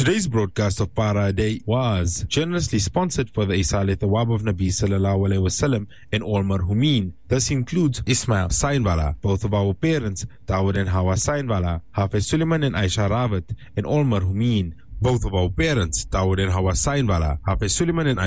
Today's broadcast of Para Day was generously sponsored for the Isal Thawab of Nabi Sallallahu Alaihi Wasallam and all marhumin. This includes Ismail Sainwala, both of our parents, Dawood and Hawa Sainwala, Hafiz Suleiman and Aisha Rawat, and all marhumin. Both of our parents, Dawood and Hawa Sainwala, Hafiz Suleiman and